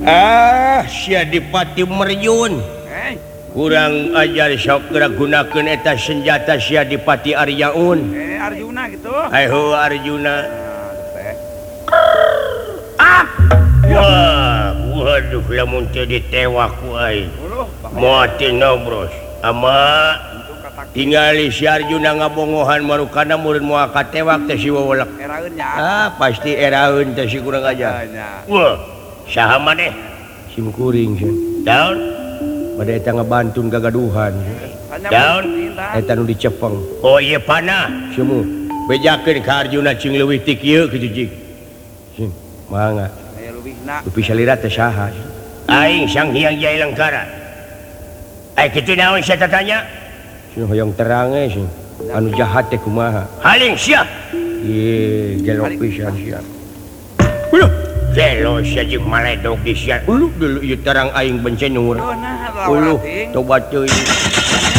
Si dipati Meryun kurang ajar sok gunakan eta senjata si dipati Aryaun Arjuna gitu. Ayo Arjuna waduh lamun teu ditewak wae mati nobros ama tinggali si Arjuna ngabongohan marukana murid moal katewak teh si wawelek Eraeun nya. pasti eraeun teh si kurang ajar wah saha maneh sim kuring sih daun pada eta ngabantun gagaduhan daun eta nu dicepeng oh ieu panah semu bejakeun ka Arjuna cing leuwih ti kieu kitu cing sing mangga Aya leuwihna. tu pisalira teh saha aing Sang Hyang Jaya Langkara ai kitu naon sia tanya sing hoyong terang sing anu jahat teh kumaha haling sia ieu gelok pisan sia Gelo saja maledog di siang. Ulu dulu ieu terang aing bencen nur. Oh nah Ulu lawan tobat teuing.